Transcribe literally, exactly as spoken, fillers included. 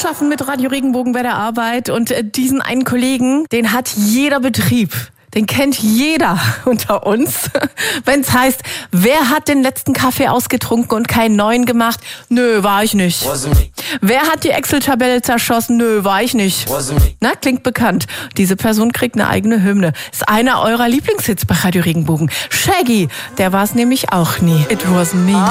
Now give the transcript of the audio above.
schaffen mit Radio Regenbogen bei der Arbeit. Und äh, diesen einen Kollegen, den hat jeder Betrieb. Den kennt jeder unter uns. Wenn es heißt, wer hat den letzten Kaffee ausgetrunken und keinen neuen gemacht? Nö, war ich nicht. Wer hat die Excel-Tabelle zerschossen? Nö, war ich nicht. Na, klingt bekannt. Diese Person kriegt eine eigene Hymne. Ist einer eurer Lieblingshits bei Radio Regenbogen. Shaggy, der war es nämlich auch nie. It wasn't me.